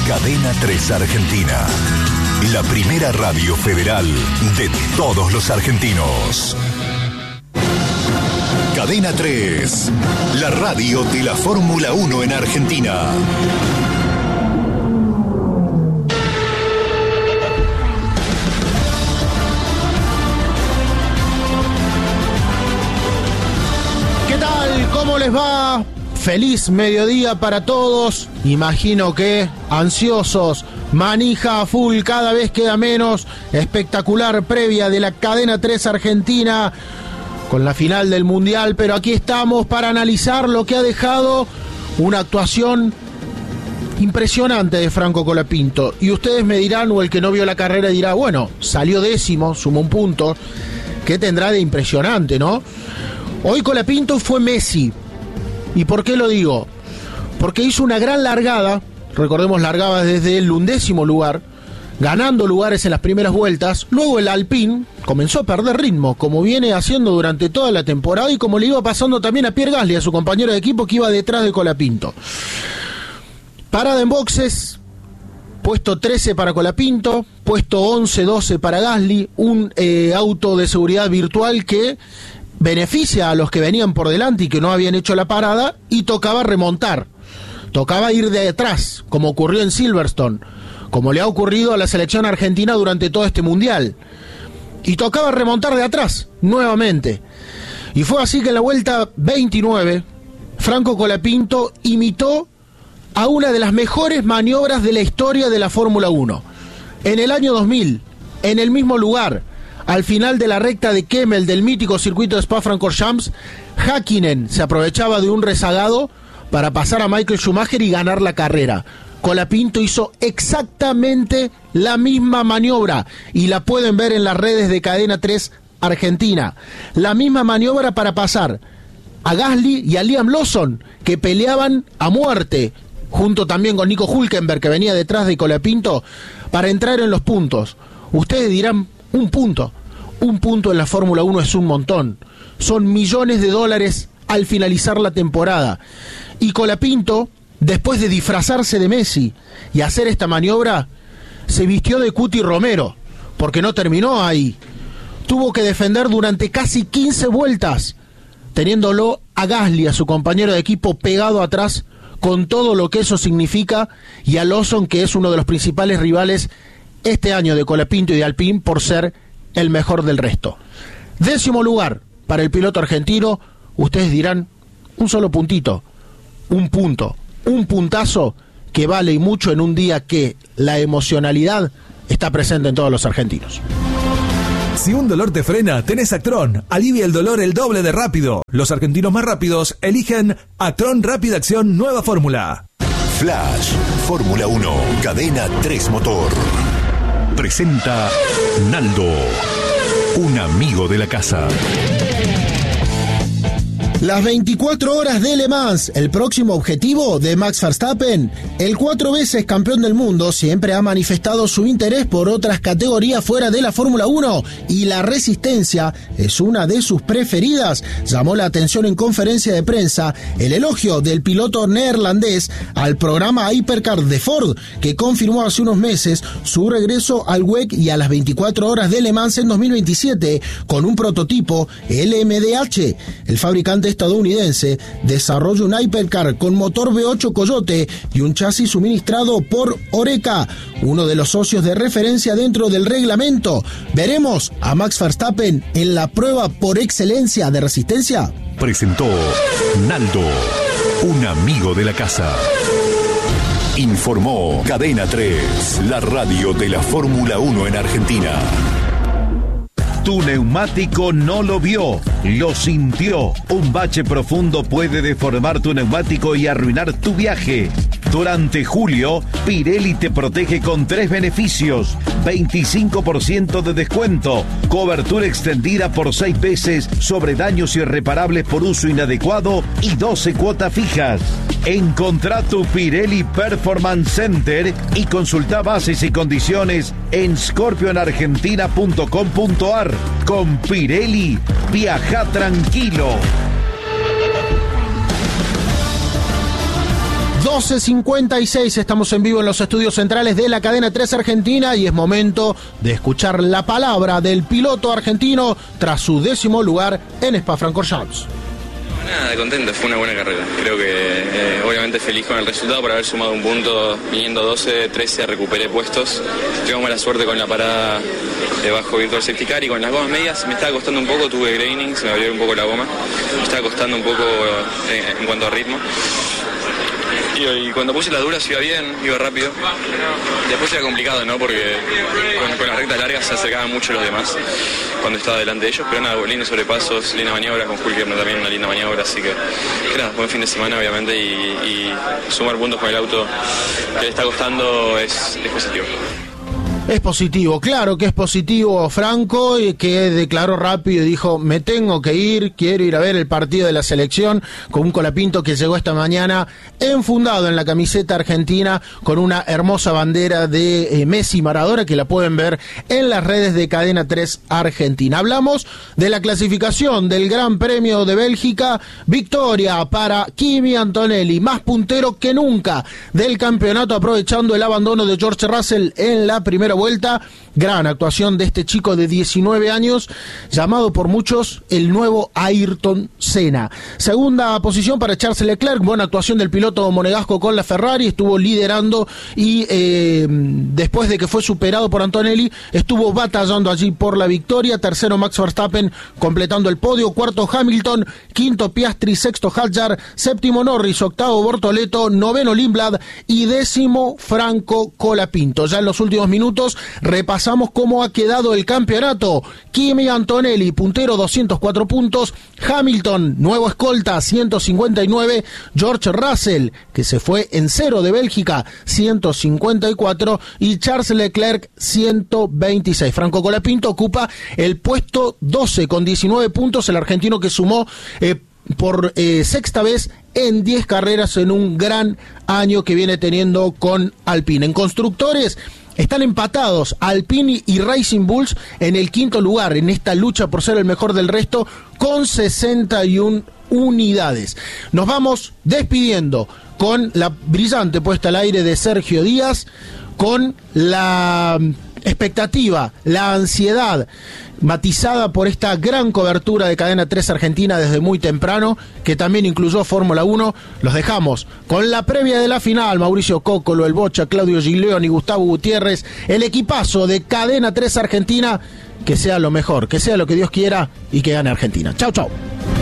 Cadena 3 Argentina. La primera radio federal de todos los argentinos. Cadena 3, la radio de la Fórmula 1 en Argentina. ¿Qué tal? ¿Cómo les va? Feliz mediodía para todos. Imagino que ansiosos, manija a full, cada vez queda menos. Espectacular previa de la Cadena 3 Argentina con la final del Mundial, pero aquí estamos para analizar lo que ha dejado una actuación impresionante de Franco Colapinto. Y ustedes me dirán, o el que no vio la carrera dirá, bueno, salió décimo, sumó un punto. ¿Qué tendrá de impresionante, no? Hoy Colapinto fue Messi. ¿Y por qué lo digo? Porque hizo una gran largada, recordemos, largaba desde el 11º lugar, ganando lugares en las primeras vueltas. Luego el Alpine comenzó a perder ritmo, como viene haciendo durante toda la temporada y como le iba pasando también a Pierre Gasly, a su compañero de equipo que iba detrás de Colapinto. Parada en boxes, puesto 13 para Colapinto, puesto 11-12 para Gasly, un auto de seguridad virtual que beneficia a los que venían por delante y que no habían hecho la parada, y tocaba remontar, tocaba ir de atrás, como ocurrió en Silverstone, como le ha ocurrido a la selección argentina durante todo este mundial, y tocaba remontar de atrás nuevamente. Y fue así que en la vuelta 29 Franco Colapinto imitó a una de las mejores maniobras de la historia de la Fórmula 1. En el año 2000, en el mismo lugar, al final de la recta de Kemmel del mítico circuito de Spa-Francorchamps, Häkkinen se aprovechaba de un rezagado para pasar a Michael Schumacher y ganar la carrera. Colapinto hizo exactamente la misma maniobra y la pueden ver en las redes de Cadena 3 Argentina. La misma maniobra para pasar a Gasly y a Liam Lawson, que peleaban a muerte, junto también con Nico Hülkenberg, que venía detrás de Colapinto, para entrar en los puntos. Ustedes dirán, un punto en la Fórmula 1 es un montón. Son millones de dólares al finalizar la temporada. Y Colapinto, después de disfrazarse de Messi y hacer esta maniobra, se vistió de Cuti Romero, porque no terminó ahí. Tuvo que defender durante casi 15 vueltas, teniéndolo a Gasly, a su compañero de equipo, pegado atrás, con todo lo que eso significa, y a Lawson, que es uno de los principales rivales este año de Colapinto y de Alpine por ser el mejor del resto. 10º lugar para el piloto argentino. Ustedes dirán, un solo puntito, un punto, un puntazo que vale y mucho en un día que la emocionalidad está presente en todos los argentinos. Si un dolor te frena, tenés Actron. Alivia el dolor el doble de rápido. Los argentinos más rápidos eligen Actron Rápida Acción Nueva Fórmula. Flash, Fórmula 1, Cadena 3 Motor. Presenta Naldo, un amigo de la casa. Las 24 horas de Le Mans, el próximo objetivo de Max Verstappen. El 4 veces campeón del mundo siempre ha manifestado su interés por otras categorías fuera de la Fórmula 1 y la resistencia es una de sus preferidas. Llamó la atención en conferencia de prensa el elogio del piloto neerlandés al programa Hypercar de Ford, que confirmó hace unos meses su regreso al WEC y a las 24 horas de Le Mans en 2027 con un prototipo LMDH. El fabricante estadounidense desarrolla un Hypercar con motor V8 Coyote y un chasis suministrado por Oreca, uno de los socios de referencia dentro del reglamento. ¿Veremos a Max Verstappen en la prueba por excelencia de resistencia? Presentó Naldo, un amigo de la casa. Informó Cadena 3, la radio de la Fórmula 1 en Argentina. Tu neumático no lo vio, lo sintió. Un bache profundo puede deformar tu neumático y arruinar tu viaje. Durante julio, Pirelli te protege con 3 beneficios: 25% de descuento, cobertura extendida por 6 veces sobre daños irreparables por uso inadecuado y 12 cuotas fijas. Encontrá tu Pirelli Performance Center y consultá bases y condiciones en scorpionargentina.com.ar. Con Pirelli, viaja tranquilo. 12:56, estamos en vivo en los estudios centrales de la cadena 3 Argentina y es momento de escuchar la palabra del piloto argentino tras su 10º lugar en Spa-Francorchamps. Nada, contento, fue una buena carrera. Creo que obviamente feliz con el resultado por haber sumado un punto, viniendo 12, 13, recuperé puestos. Tuvimos mala suerte con la parada debajo Virtual Safety Car y con las gomas medias me estaba costando un poco, tuve graining, se me abrió un poco la goma, me estaba costando un poco en cuanto a ritmo. Y cuando puse las duras iba bien, iba rápido. Después era complicado, ¿no? Porque con las rectas largas se acercaban mucho los demás cuando estaba delante de ellos. Pero nada, lindos sobrepasos, linda maniobra, con Hulker también una linda maniobra. Así que nada, buen fin de semana obviamente y sumar puntos con el auto que le está costando es positivo. Es positivo, claro que es positivo Franco, que declaró rápido y dijo, me tengo que ir, quiero ir a ver el partido de la selección, con un Colapinto que llegó esta mañana enfundado en la camiseta argentina con una hermosa bandera de Messi Maradona que la pueden ver en las redes de Cadena 3 Argentina. Hablamos de la clasificación del Gran Premio de Bélgica, victoria para Kimi Antonelli, más puntero que nunca del campeonato aprovechando el abandono de George Russell en la primera vuelta. Gran actuación de este chico de 19 años, llamado por muchos el nuevo Ayrton Senna. Segunda posición para Charles Leclerc, buena actuación del piloto monegasco con la Ferrari, estuvo liderando y después de que fue superado por Antonelli, estuvo batallando allí por la victoria. Tercero Max Verstappen completando el podio, cuarto Hamilton, quinto Piastri, sexto Hadjar, séptimo Norris, octavo Bortoleto, noveno Lindblad y décimo Franco Colapinto. Ya en los últimos minutos repasamos cómo ha quedado el campeonato. Kimi Antonelli, puntero, 204 puntos. Hamilton, nuevo escolta, 159. George Russell, que se fue en cero de Bélgica, 154. Y Charles Leclerc, 126. Franco Colapinto ocupa el puesto 12 con 19 puntos. El argentino que sumó por sexta vez en 10 carreras en un gran año que viene teniendo con Alpine. En constructores están empatados Alpine y Racing Bulls en el quinto lugar en esta lucha por ser el mejor del resto con 61 unidades. Nos vamos despidiendo con la brillante puesta al aire de Sergio Díaz, con la expectativa, la ansiedad matizada por esta gran cobertura de Cadena 3 Argentina desde muy temprano, que también incluyó Fórmula 1. Los dejamos con la previa de la final, Mauricio Cócolo, El Bocha, Claudio Giglioni, Gustavo Gutiérrez, el equipazo de Cadena 3 Argentina. Que sea lo mejor, que sea lo que Dios quiera y que gane Argentina. Chau, chau.